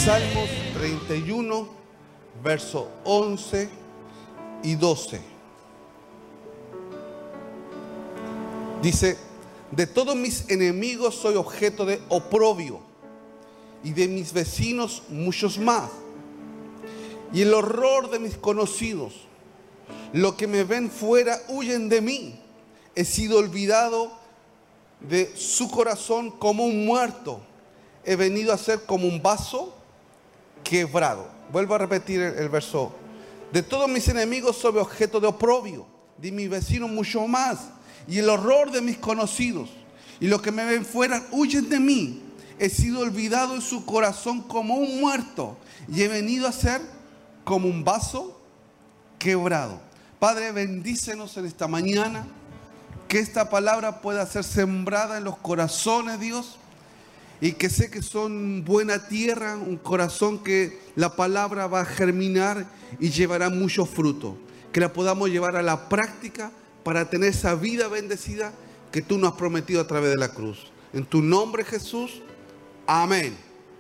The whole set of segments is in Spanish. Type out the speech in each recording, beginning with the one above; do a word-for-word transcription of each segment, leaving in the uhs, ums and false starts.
Salmos treinta y uno, versos once y doce. Dice: de todos mis enemigos soy objeto de oprobio, y de mis vecinos muchos más. Y el horror de mis conocidos, los que me ven fuera, huyen de mí. He sido olvidado de su corazón como un muerto. He venido a ser como un vaso quebrado. Vuelvo a repetir el, el verso. De todos mis enemigos soy objeto de oprobio, de mis vecinos mucho más. Y el horror de mis conocidos, y los que me ven fuera, huyen de mí. He sido olvidado en su corazón como un muerto, y he venido a ser como un vaso quebrado. Padre, bendícenos en esta mañana, que esta palabra pueda ser sembrada en los corazones, Dios, y que sé que son buena tierra, un corazón que la palabra va a germinar y llevará mucho fruto. Que la podamos llevar a la práctica para tener esa vida bendecida que tú nos has prometido a través de la cruz. En tu nombre, Jesús, amén.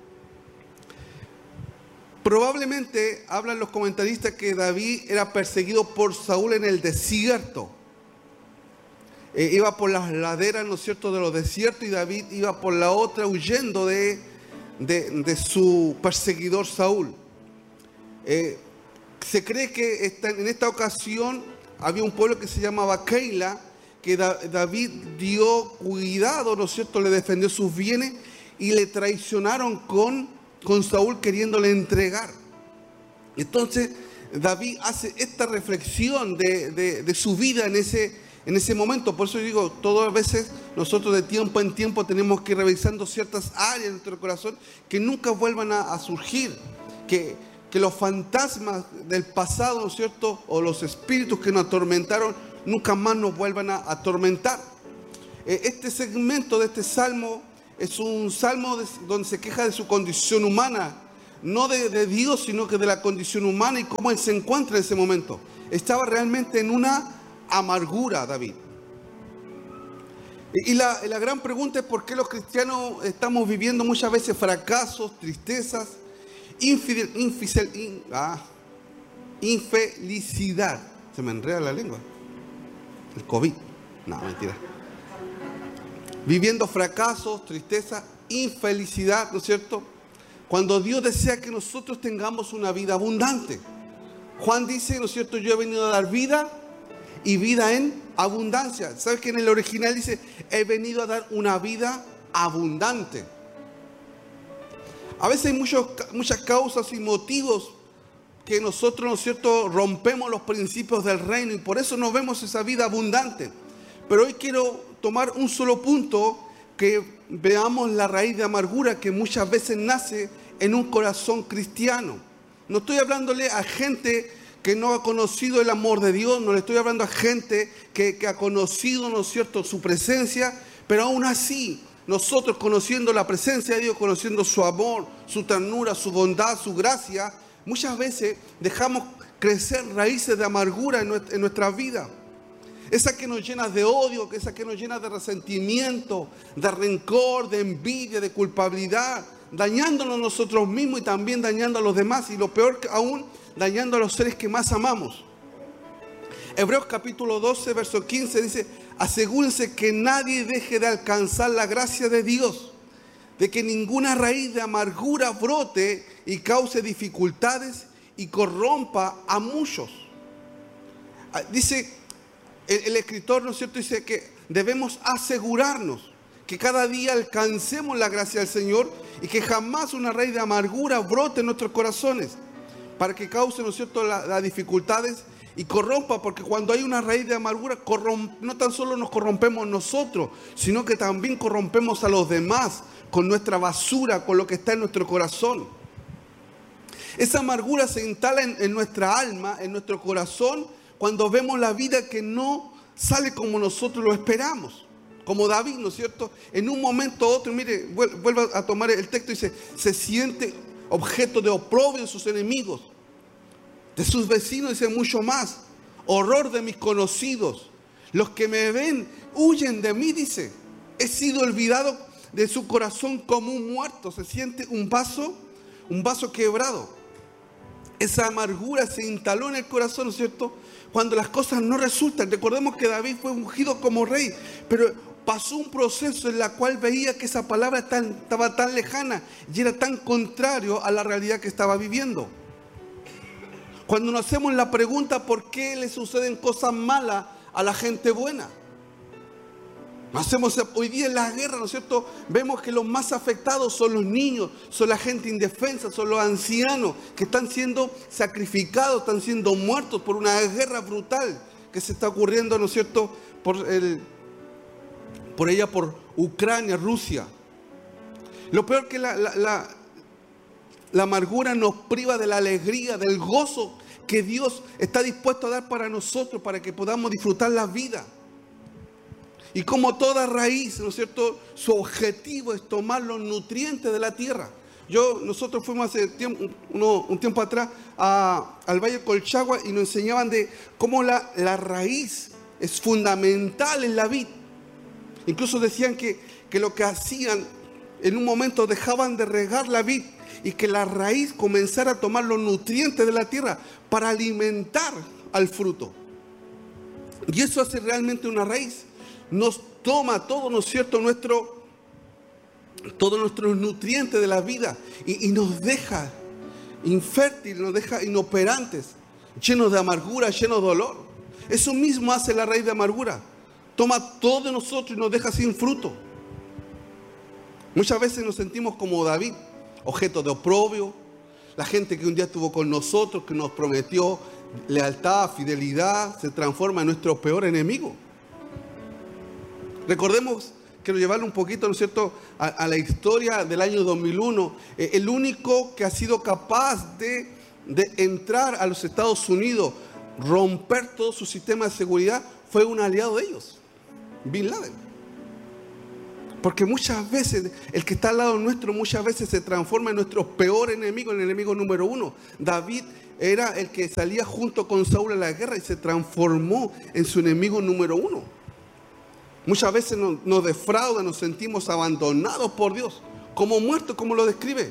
Probablemente hablan los comentaristas que David era perseguido por Saúl en el desierto. Eh, iba por las laderas, ¿no es cierto?, de los desiertos, y David iba por la otra huyendo de, de, de su perseguidor Saúl. Eh, se cree que esta, en esta ocasión había un pueblo que se llamaba Keila, que da, David dio cuidado, ¿no es cierto?, le defendió sus bienes, y le traicionaron con, con Saúl queriéndole entregar. Entonces David hace esta reflexión de, de, de su vida en ese, en ese momento. Por eso digo, todas las veces nosotros de tiempo en tiempo tenemos que ir revisando ciertas áreas de nuestro corazón que nunca vuelvan a, a surgir, que, que los fantasmas del pasado, ¿no es cierto?, o los espíritus que nos atormentaron nunca más nos vuelvan a atormentar. Este segmento de este salmo es un salmo de, donde se queja de su condición humana, no de, de Dios, sino que de la condición humana y cómo él se encuentra en ese momento. Estaba realmente en una amargura, David. Y la, la gran pregunta es: ¿por qué los cristianos estamos viviendo muchas veces fracasos, tristezas, infidel, infidel, in, ah, infelicidad? Se me enreda la lengua. El COVID. No, mentira. Viviendo fracasos, tristeza, infelicidad, ¿no es cierto? Cuando Dios desea que nosotros tengamos una vida abundante. Juan dice, ¿no es cierto?, yo he venido a dar vida y vida en abundancia. ¿Sabes que en el original dice, he venido a dar una vida abundante? A veces hay muchos, muchas causas y motivos que nosotros, ¿no es cierto?, rompemos los principios del reino, y por eso no vemos esa vida abundante. Pero hoy quiero tomar un solo punto, que veamos la raíz de amargura que muchas veces nace en un corazón cristiano. No estoy hablándole a gente que no ha conocido el amor de Dios, no le estoy hablando a gente que, que ha conocido, ¿no es cierto?, su presencia, pero aún así, nosotros conociendo la presencia de Dios, conociendo su amor, su ternura, su bondad, su gracia, muchas veces dejamos crecer raíces de amargura en nuestra, en nuestra vida. Esa que nos llena de odio, esa que nos llena de resentimiento, de rencor, de envidia, de culpabilidad, dañándonos nosotros mismos y también dañando a los demás, y lo peor aún, dañando a los seres que más amamos. Hebreos capítulo doce, verso quince dice: asegúrense que nadie deje de alcanzar la gracia de Dios, de que ninguna raíz de amargura brote y cause dificultades y corrompa a muchos. Dice el, el escritor, ¿no es cierto?, dice que debemos asegurarnos que cada día alcancemos la gracia del Señor y que jamás una raíz de amargura brote en nuestros corazones para que cause, ¿no es cierto?, las la dificultades y corrompa, porque cuando hay una raíz de amargura, corromp, no tan solo nos corrompemos nosotros, sino que también corrompemos a los demás con nuestra basura, con lo que está en nuestro corazón. Esa amargura se instala en, en nuestra alma, en nuestro corazón, cuando vemos la vida que no sale como nosotros lo esperamos. Como David, ¿no es cierto? En un momento u otro, mire, vuelvo a tomar el texto y dice, se siente objeto de oprobio de sus enemigos, de sus vecinos, dice mucho más. Horror de mis conocidos. Los que me ven huyen de mí, dice. He sido olvidado de su corazón como un muerto. Se siente un vaso, un vaso quebrado. Esa amargura se instaló en el corazón, ¿no es cierto? Cuando las cosas no resultan. Recordemos que David fue ungido como rey, pero pasó un proceso en el cual veía que esa palabra tan, estaba tan lejana y era tan contrario a la realidad que estaba viviendo. Cuando nos hacemos la pregunta por qué le suceden cosas malas a la gente buena. Hacemos, hoy día en las guerras, ¿no es cierto? Vemos que los más afectados son los niños, son la gente indefensa, son los ancianos que están siendo sacrificados, están siendo muertos por una guerra brutal que se está ocurriendo, ¿no es cierto? Por, el, por ella, por Ucrania, Rusia. Lo peor que la, la, la, la amargura nos priva de la alegría, del gozo que Dios está dispuesto a dar para nosotros, para que podamos disfrutar la vida. Y como toda raíz, ¿no es cierto?, su objetivo es tomar los nutrientes de la tierra. Yo, nosotros fuimos hace tiempo, uno, un tiempo atrás a, al Valle Colchagua y nos enseñaban de cómo la, la raíz es fundamental en la vid. Incluso decían que, que lo que hacían, en un momento dejaban de regar la vid y que la raíz comenzara a tomar los nutrientes de la tierra para alimentar al fruto. Y eso hace realmente una raíz. Nos toma todo, ¿no es cierto?, nuestro, todos nuestros nutrientes de la vida y, y nos deja infértiles, nos deja inoperantes, llenos de amargura, llenos de dolor. Eso mismo hace la raíz de amargura. Toma todo de nosotros y nos deja sin fruto. Muchas veces nos sentimos como David, objeto de oprobio. La gente que un día estuvo con nosotros, que nos prometió lealtad, fidelidad, se transforma en nuestro peor enemigo. Recordemos, quiero llevarlo un poquito, ¿no es cierto?, a, a la historia del año dos mil uno. Eh, el único que ha sido capaz de, de entrar a los Estados Unidos, romper todo su sistema de seguridad, fue un aliado de ellos, Bin Laden. Porque muchas veces, el que está al lado nuestro, muchas veces se transforma en nuestro peor enemigo, en el enemigo número uno. David era el que salía junto con Saúl a la guerra y se transformó en su enemigo número uno. Muchas veces nos, nos defrauda, nos sentimos abandonados por Dios, como muertos, como lo describe.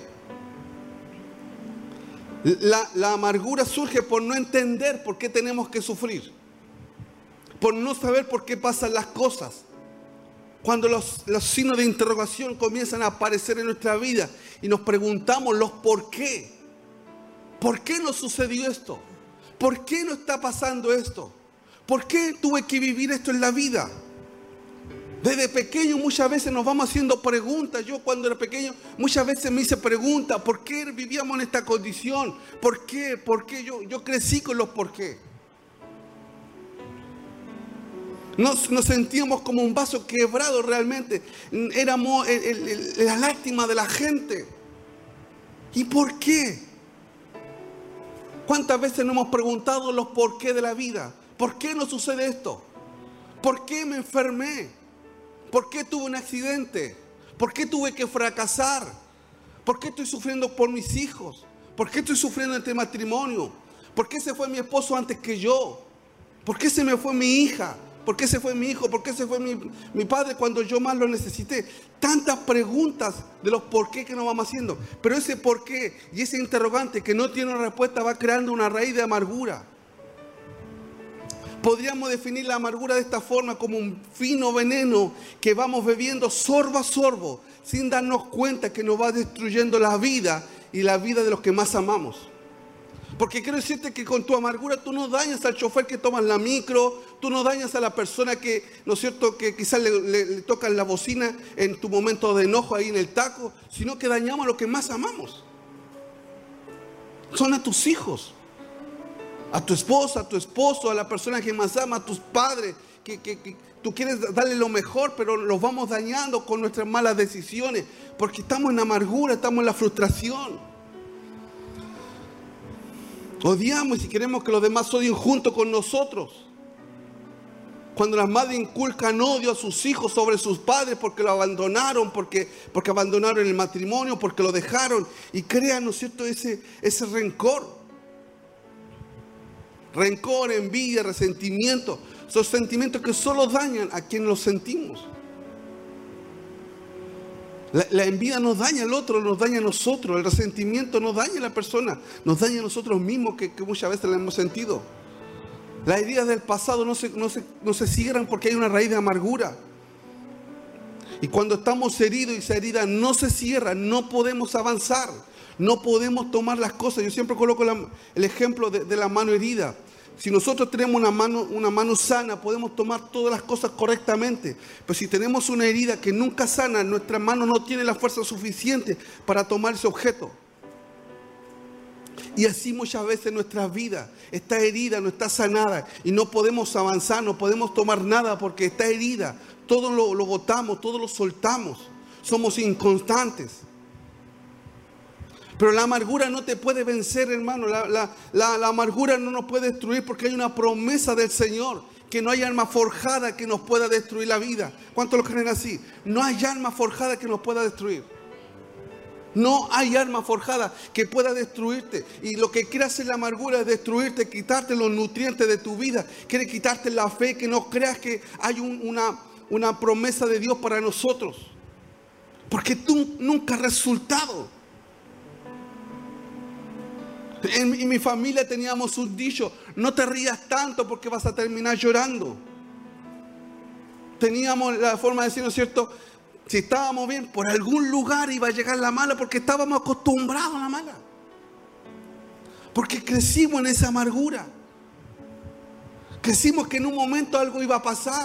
La, la amargura surge por no entender por qué tenemos que sufrir, por no saber por qué pasan las cosas. Cuando los, los signos de interrogación comienzan a aparecer en nuestra vida y nos preguntamos los por qué. ¿Por qué nos sucedió esto? ¿Por qué no está pasando esto? ¿Por qué tuve que vivir esto en la vida? Desde pequeño muchas veces nos vamos haciendo preguntas. Yo cuando era pequeño muchas veces me hice preguntas. ¿Por qué vivíamos en esta condición? ¿Por qué? ¿Por qué? Yo, yo crecí con los por qué. Nos, nos sentíamos como un vaso quebrado realmente. Éramos el, el, el, la lástima de la gente. ¿Y por qué? ¿Cuántas veces nos hemos preguntado los por qué de la vida? ¿Por qué nos sucede esto? ¿Por qué me enfermé? ¿Por qué tuve un accidente? ¿Por qué tuve que fracasar? ¿Por qué estoy sufriendo por mis hijos? ¿Por qué estoy sufriendo en este matrimonio? ¿Por qué se fue mi esposo antes que yo? ¿Por qué se me fue mi hija? ¿Por qué se fue mi hijo? ¿Por qué se fue mi, mi padre cuando yo más lo necesité? Tantas preguntas de los por qué que nos vamos haciendo. Pero ese por qué y ese interrogante que no tiene una respuesta va creando una raíz de amargura. Podríamos definir la amargura de esta forma como un fino veneno que vamos bebiendo sorbo a sorbo sin darnos cuenta que nos va destruyendo la vida y la vida de los que más amamos. Porque quiero decirte que con tu amargura tú no dañas al chofer que toma la micro, tú no dañas a la persona que, ¿no es cierto?, que quizás le, le, le tocan la bocina en tu momento de enojo ahí en el taco, sino que dañamos a los que más amamos. Son a tus hijos, a tu esposa, a tu esposo, a la persona que más ama, a tus padres, que, que, que tú quieres darle lo mejor, pero los vamos dañando con nuestras malas decisiones, porque estamos en amargura, estamos en la frustración. Odiamos y queremos que los demás odien junto con nosotros. Cuando las madres inculcan odio a sus hijos sobre sus padres porque lo abandonaron, porque, porque abandonaron el matrimonio, porque lo dejaron, y crean, ¿no es cierto?, ese, ese rencor. Rencor, envidia, resentimiento. Son sentimientos que solo dañan a quien los sentimos. La, la envidia nos daña al otro, nos daña a nosotros. El resentimiento nos daña a la persona, nos daña a nosotros mismos, que, que muchas veces la hemos sentido. Las heridas del pasado no se, no, se, no se cierran porque hay una raíz de amargura. Y cuando estamos heridos y esa herida no se cierra, no podemos avanzar, no podemos tomar las cosas. Yo siempre coloco la, el ejemplo de, de la mano herida. Si nosotros tenemos una mano, una mano sana, podemos tomar todas las cosas correctamente. Pero si tenemos una herida que nunca sana, nuestra mano no tiene la fuerza suficiente para tomar ese objeto. Y así muchas veces nuestra vida está herida, no está sanada y no podemos avanzar, no podemos tomar nada porque está herida. Todo lo, lo botamos, todo lo soltamos. Somos inconstantes. Pero la amargura no te puede vencer, hermano. La, la, la, la amargura no nos puede destruir porque hay una promesa del Señor. Que no hay arma forjada que nos pueda destruir la vida. ¿Cuántos lo creen así? No hay arma forjada que nos pueda destruir. No hay arma forjada que pueda destruirte. Y lo que quiere hacer la amargura es destruirte, quitarte los nutrientes de tu vida. Quiere quitarte la fe, que no creas que hay un, una, una promesa de Dios para nosotros. Porque tú nunca has resultado. En, en mi familia teníamos un dicho: no te rías tanto porque vas a terminar llorando. Teníamos la forma de decir, ¿no es cierto? Si estábamos bien, por algún lugar iba a llegar la mala porque estábamos acostumbrados a la mala. Porque crecimos en esa amargura. Crecimos que en un momento algo iba a pasar.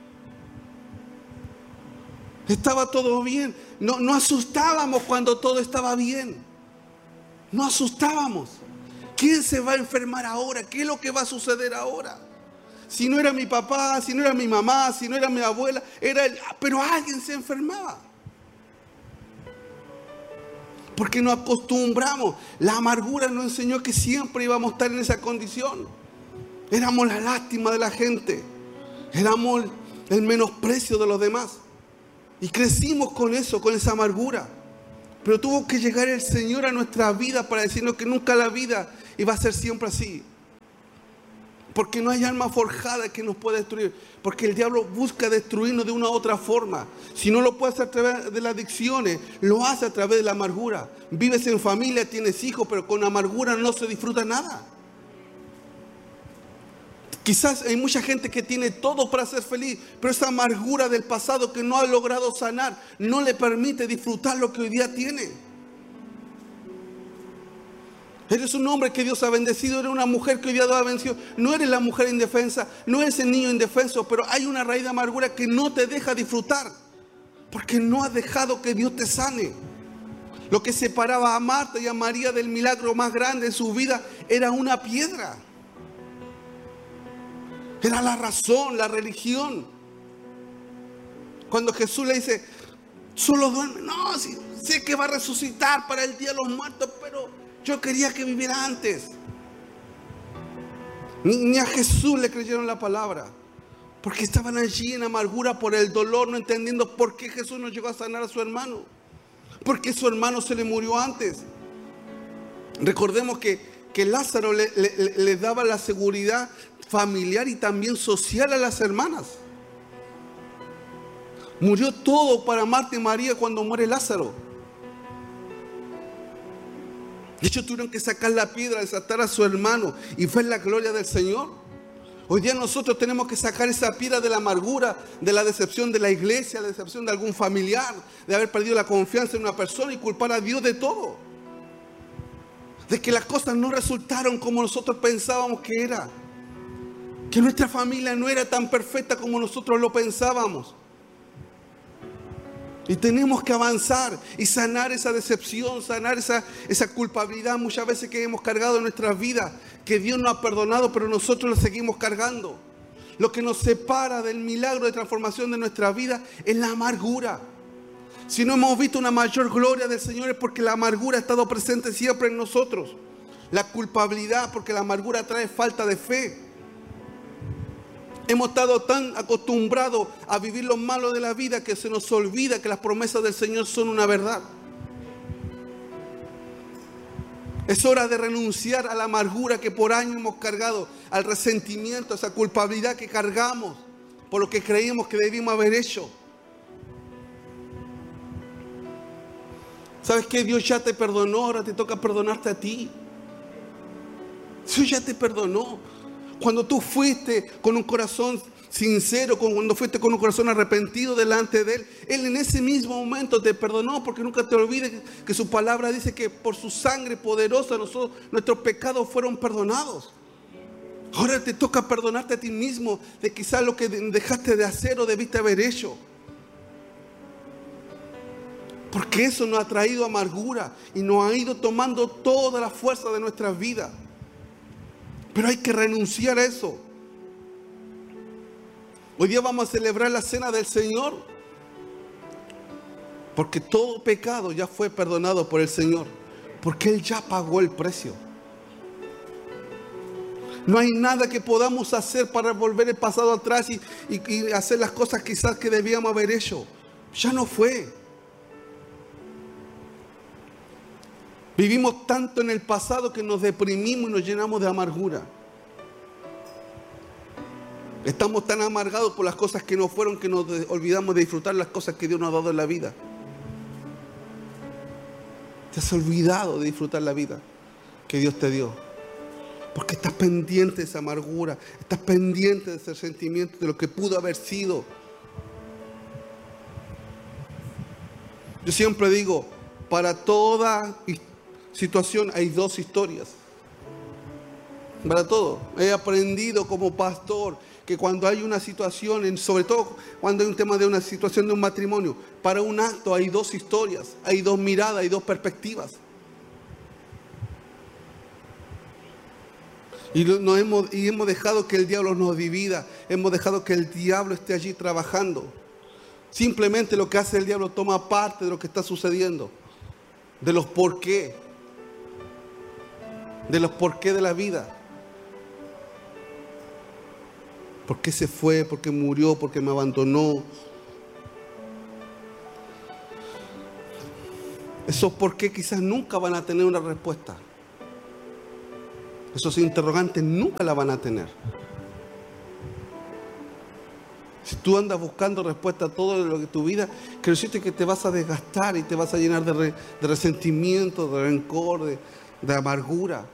Estaba todo bien. No, no asustábamos cuando todo estaba bien. No asustábamos. ¿Quién se va a enfermar ahora? ¿Qué es lo que va a suceder ahora? Si no era mi papá, si no era mi mamá, si no era mi abuela, era el, pero alguien se enfermaba. Porque nos acostumbramos. La amargura nos enseñó que siempre íbamos a estar en esa condición. Éramos la lástima de la gente. Éramos el menosprecio de los demás. Y crecimos con eso, con esa amargura. Pero tuvo que llegar el Señor a nuestra vida para decirnos que nunca la vida iba a ser siempre así. Porque no hay arma forjada que nos pueda destruir. Porque el diablo busca destruirnos de una u otra forma. Si no lo puede hacer a través de las adicciones, lo hace a través de la amargura. Vives en familia, tienes hijos, pero con amargura no se disfruta nada. Quizás hay mucha gente que tiene todo para ser feliz, pero esa amargura del pasado que no ha logrado sanar no le permite disfrutar lo que hoy día tiene. Eres un hombre que Dios ha bendecido, eres una mujer que hoy día Dios ha bendecido. No eres la mujer indefensa, no eres el niño indefenso, pero hay una raíz de amargura que no te deja disfrutar, porque no has dejado que Dios te sane. Lo que separaba a Marta y a María del milagro más grande en su vida era una piedra. Era la razón, la religión. Cuando Jesús le dice, solo duerme. No, sí, sé que va a resucitar para el día de los muertos, pero yo quería que viviera antes. Ni, ni a Jesús le creyeron la palabra. Porque estaban allí en amargura por el dolor, no entendiendo por qué Jesús no llegó a sanar a su hermano. Porque su hermano se le murió antes. Recordemos que, que Lázaro le, le, le daba la seguridad familiar y también social a las hermanas. Murió todo para Marta y María cuando muere Lázaro. De hecho tuvieron que sacar la piedra, desatar a su hermano y ver la gloria del Señor. Hoy día nosotros tenemos que sacar esa piedra de la amargura, de la decepción de la iglesia, la decepción de algún familiar, de haber perdido la confianza en una persona y culpar a Dios de todo. De que las cosas no resultaron como nosotros pensábamos que era. Que nuestra familia no era tan perfecta como nosotros lo pensábamos. Y tenemos que avanzar y sanar esa decepción, sanar esa, esa culpabilidad muchas veces que hemos cargado en nuestras vidas, que Dios nos ha perdonado, pero nosotros lo seguimos cargando. Lo que nos separa del milagro de transformación de nuestra vida es la amargura. Si no hemos visto una mayor gloria del Señor es porque la amargura ha estado presente siempre en nosotros. La culpabilidad, porque la amargura trae falta de fe. Hemos estado tan acostumbrados a vivir lo malo de la vida que se nos olvida que las promesas del Señor son una verdad. Es hora de renunciar a la amargura que por años hemos cargado, al resentimiento, a esa culpabilidad que cargamos por lo que creímos que debimos haber hecho. ¿Sabes qué? Dios ya te perdonó, ahora te toca perdonarte a ti. Dios ya te perdonó. Cuando tú fuiste con un corazón sincero, cuando fuiste con un corazón arrepentido delante de Él, Él en ese mismo momento te perdonó, porque nunca te olvides que su palabra dice que por su sangre poderosa nosotros, nuestros pecados fueron perdonados. Ahora te toca perdonarte a ti mismo de quizás lo que dejaste de hacer o debiste haber hecho. Porque eso nos ha traído amargura y nos ha ido tomando toda la fuerza de nuestras vidas. Pero hay que renunciar a eso. Hoy día vamos a celebrar la cena del Señor, porque todo pecado ya fue perdonado por el Señor, porque Él ya pagó el precio. No hay nada que podamos hacer para volver el pasado atrás y, y, y hacer las cosas quizás que debíamos haber hecho. Ya no fue. Vivimos tanto en el pasado que nos deprimimos y nos llenamos de amargura. Estamos tan amargados por las cosas que no fueron que nos olvidamos de disfrutar las cosas que Dios nos ha dado en la vida. Te has olvidado de disfrutar la vida que Dios te dio. Porque estás pendiente de esa amargura, estás pendiente de ese sentimiento, de lo que pudo haber sido. Yo siempre digo, para toda situación hay dos historias. Para todo. He aprendido como pastor que cuando hay una situación, sobre todo cuando hay un tema de una situación de un matrimonio, para un acto hay dos historias, hay dos miradas, hay dos perspectivas. Y, nos hemos, y hemos dejado que el diablo nos divida, hemos dejado que el diablo esté allí trabajando. Simplemente lo que hace el diablo toma parte de lo que está sucediendo, de los por qué, de los por qué de la vida. ¿Por qué se fue? ¿Por qué murió? ¿Por qué me abandonó? Esos por qué quizás nunca van a tener una respuesta. Esos interrogantes nunca la van a tener. Si tú andas buscando respuesta a todo lo que tu vida, quiero decirte que te vas a desgastar y te vas a llenar de, re, de resentimiento, de rencor, de, de amargura.